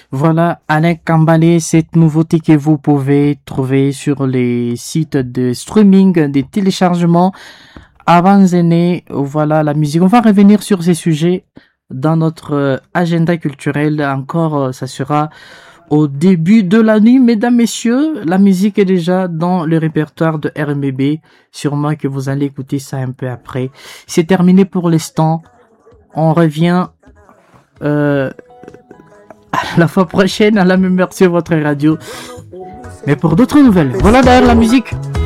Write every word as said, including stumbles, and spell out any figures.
Voilà, Alain Cambalé, cette nouveauté que vous pouvez trouver sur les sites de streaming, des téléchargements. Avant Zéné, voilà la musique. On va revenir sur ces sujets dans notre euh, agenda culturel. Encore, euh, ça sera au début de la nuit, mesdames, messieurs. La musique est déjà dans le répertoire de R M B B. Sûrement que vous allez écouter ça un peu après. C'est terminé pour l'instant. On revient euh, à la fois prochaine, à la même heure sur votre radio. Mais pour d'autres nouvelles. Voilà d'ailleurs la musique.